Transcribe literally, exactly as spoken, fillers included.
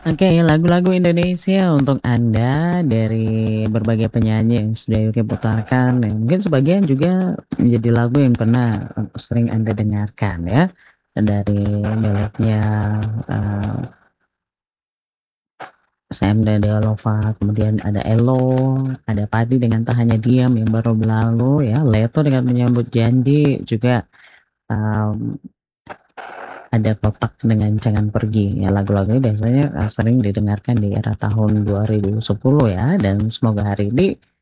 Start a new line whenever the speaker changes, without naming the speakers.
Oke, lagu-lagu Indonesia untuk Anda dari berbagai penyanyi yang sudah Yogi putarkan, yang mungkin sebagian juga menjadi lagu yang pernah, eee, sering Anda dengarkan ya, dari miliknya, eee Sm dan Dealova, kemudian ada Ello, ada Padi dengan Tak Hanya Diam yang baru berlalu ya, Leto dengan Menyambut Janji, juga, mmm, ada Kotak dengan Jangan Pergi. Ya lagu-lagunya biasanya, eee, sering didengarkan di era tahun dua ribu sepuluh ya, dan semoga hari ini